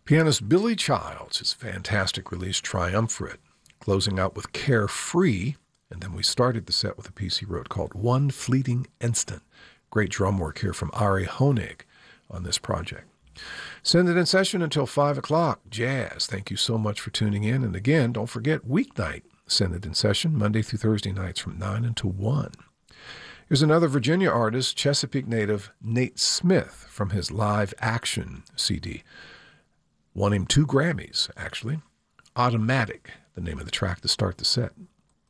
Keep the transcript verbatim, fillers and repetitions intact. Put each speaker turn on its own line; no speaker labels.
Pianist Billy Childs, his fantastic release Triumvirate, closing out with Carefree, and then we started the set with a piece he wrote called One Fleeting Instant. Great drum work here from Ari Honig on this project. Send it in session until five o'clock. Jazz, thank you so much for tuning in. And again, don't forget, weeknight, Send it in session, Monday through Thursday nights from nine until one. Here's another Virginia artist, Chesapeake native Nate Smith, from his Live Action C D. Won him two Grammys, actually. Automatic, the name of the track to start the set.